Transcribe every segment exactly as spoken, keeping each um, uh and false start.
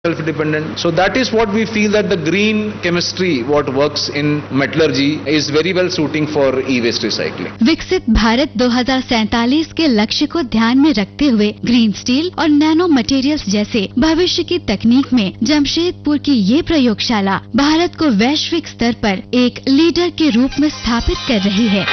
self-dependent. So that is what we feel that the green chemistry what works in metallurgy is very well suiting for e-waste recycling. विकसित भारत दो हज़ार सैंतालीस के लक्ष्य को ध्यान में रखते हुए ग्रीन स्टील और नैनो मटेरियल्स जैसे भविष्य की तकनीक में जमशेदपुर की ये प्रयोगशाला भारत को वैश्विक स्तर पर एक लीडर के रूप में स्थापित कर रही है।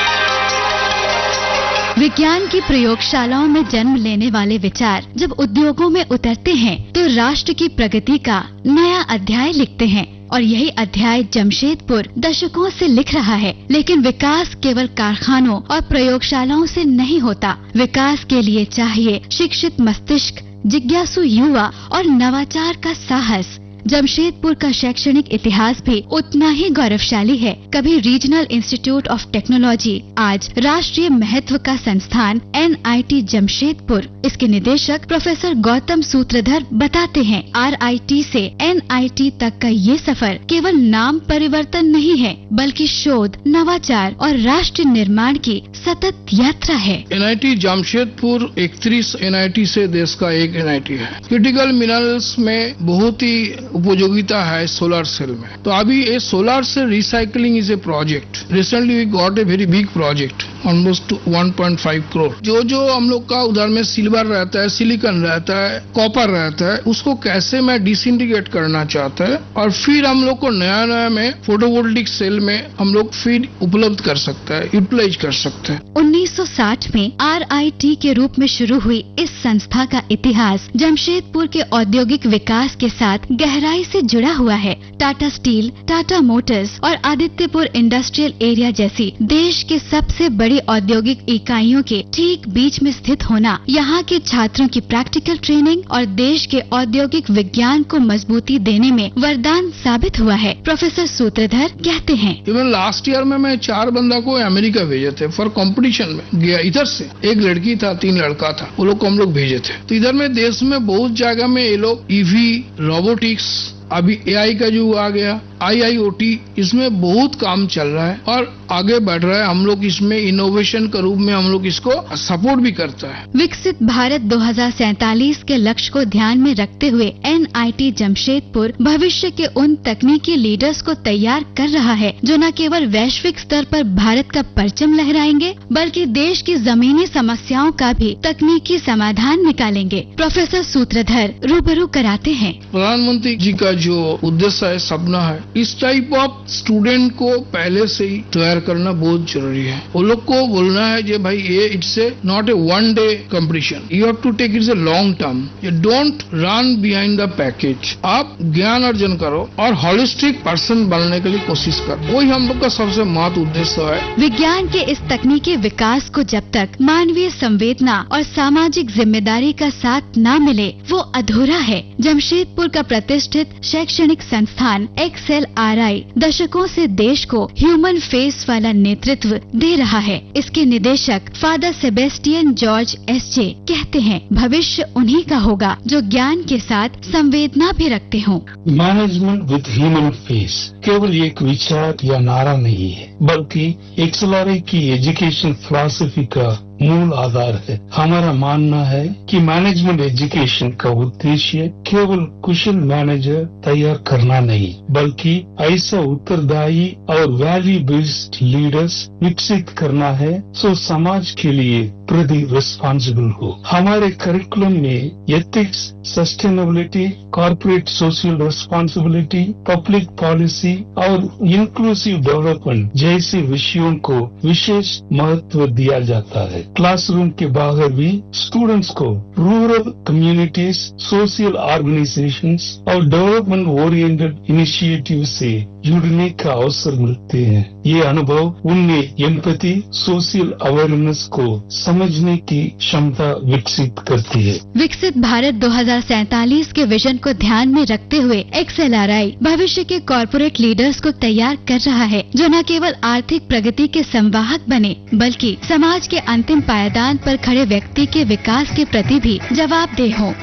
विज्ञान की प्रयोगशालाओं में जन्म लेने वाले विचार जब उद्योगों में उतरते हैं तो राष्ट्र की प्रगति का नया अध्याय लिखते हैं और यही अध्याय जमशेदपुर दशकों से लिख रहा है। लेकिन विकास केवल कारखानों और प्रयोगशालाओं से नहीं होता। विकास के लिए चाहिए शिक्षित मस्तिष्क, जिज्ञासु युवा और नवाचार का साहस। जमशेदपुर का शैक्षणिक इतिहास भी उतना ही गौरवशाली है। कभी रीजनल इंस्टीट्यूट ऑफ टेक्नोलॉजी, आज राष्ट्रीय महत्व का संस्थान एन आई टी जमशेदपुर। इसके निदेशक प्रोफेसर गौतम सूत्रधर बताते हैं, आर आई टी से एन आई टी तक का ये सफर केवल नाम परिवर्तन नहीं है, बल्कि शोध, नवाचार और राष्ट्र निर्माण की सतत यात्रा है। एन आई टी जमशेदपुर इकतीस एन आई टी से देश का एक एन आई टी है। क्रिटिकल मिनरल्स में बहुत ही उपयोगिता है सोलर सेल में। तो अभी ये solar cell recycling is a project. Recently we got a very big project almost one point five crore. जो जो हम लोग का उधर में सिल्वर रहता है, सिलिकॉन रहता है, कॉपर रहता है, उसको कैसे मैं डिसइंटीग्रेट करना चाहता है और फिर हम लोग को नया नया में फोटोवोल्टिक सेल में हम लोग फिर उपलब्ध कर सकता है, यूटिलाइज कर सकते हैं। उन्नीस सौ साठ में आर आई टी के रूप में शुरू हुई इस संस्था का इतिहास जमशेदपुर के औद्योगिक विकास के साथ गहराई से जुड़ा हुआ है। टाटा स्टील, टाटा मोटर्स और आदित्यपुर इंडस्ट्रियल एरिया जैसी देश के सबसे बड़ी औद्योगिक इकाइयों के ठीक बीच में स्थित होना यहाँ के छात्रों की प्रैक्टिकल ट्रेनिंग और देश के औद्योगिक विज्ञान को मजबूती देने में वरदान साबित हुआ है। प्रोफेसर सूत्रधर कहते हैं, इवन लास्ट ईयर में मैं चार बंदा को अमेरिका भेजे थे फॉर कंपटीशन में गया। इधर से एक लड़की था, तीन लड़का था, वो लोग को हम लोग भेजे थे। तो इधर में देश में बहुत जगह में ये लोग ईवी, रोबोटिक्स, अभी ए आई का जो आ गया, आई आई ओ टी, इसमें बहुत काम चल रहा है और आगे बढ़ रहा है। हम लोग इसमें इनोवेशन के रूप में हम लोग इसको सपोर्ट भी करता है। विकसित भारत दो हज़ार सैंतालीस के लक्ष्य को ध्यान में रखते हुए एन आई टी जमशेदपुर भविष्य के उन तकनीकी लीडर्स को तैयार कर रहा है जो न केवल वैश्विक स्तर पर भारत का परचम लहराएंगे, बल्कि देश की जमीनी समस्याओं का भी तकनीकी समाधान निकालेंगे। प्रोफेसर सूत्रधर रूबरू कराते हैं, प्रधानमंत्री जी का जो उद्देश्य है, सपना है, इस टाइप ऑफ स्टूडेंट को पहले से ही तैयार करना बहुत जरूरी है। वो लोग को बोलना है कि भाई ये it's a not a one day competition, you have to take it's a long term. You don't run behind the package. आप ज्ञान अर्जन करो और होलिस्टिक पर्सन बनने के लिए कोशिश करो। वही हम लोग का सबसे महत्व उद्देश्य है। विज्ञान के इस तकनीकी विकास को जब तक मानवीय संवेदना और सामाजिक जिम्मेदारी का साथ न मिले वो अधूरा है। जमशेदपुर का प्रतिष्ठित शैक्षणिक संस्थान एक्स एल आर आई दशकों से देश को ह्यूमन फेस वाला नेतृत्व दे रहा है। इसके निदेशक फादर सेबेस्टियन जॉर्ज एस जे कहते हैं, भविष्य उन्हीं का होगा जो ज्ञान के साथ संवेदना भी रखते हों। मैनेजमेंट विद ह्यूमन फेस केवल एक विचार या नारा नहीं है, बल्कि एक्स एल आर आई की एजुकेशन फिलॉसफी का मूल आधार है। हमारा मानना है कि मैनेजमेंट एजुकेशन का उद्देश्य केवल कुशल मैनेजर तैयार करना नहीं, बल्कि ऐसा उत्तरदायी और वैल्यू बेस्ड लीडर्स विकसित करना है जो समाज के लिए प्रति रिस्पॉन्सिबल हो। हमारे करिकुलम में ethics, sustainability, corporate social responsibility, public policy और इंक्लूसिव डेवलपमेंट जैसे विषयों को विशेष महत्व दिया जाता है। क्लासरूम के बाहर भी स्टूडेंट्स को रूरल कम्युनिटीज, सोशल ऑर्गेनाइजेशंस और डेवलपमेंट ओरिएंटेड इनिशिएटिव से जुड़ने का अवसर मिलते हैं। ये अनुभव उनमें एम्पैथी, सोशल अवेयरनेस को समझने की क्षमता विकसित करती है। विकसित भारत दो हज़ार सैंतालीस के विजन को ध्यान में रखते हुए एक्स एल आर आई भविष्य के कॉर्पोरेट लीडर्स को तैयार कर रहा है जो न केवल आर्थिक प्रगति के संवाहक बने, बल्कि समाज के अंतिम पायदान पर खड़े व्यक्ति के विकास के प्रति भी जवाबदेह हों।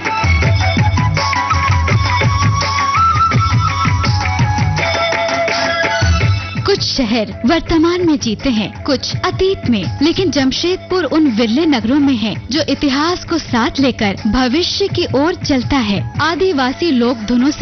कुछ शहर वर्तमान में जीते हैं, कुछ अतीत में, लेकिन जमशेदपुर उन विरले नगरों में है जो इतिहास को साथ लेकर भविष्य की ओर चलता है। आदिवासी लोक धुनों से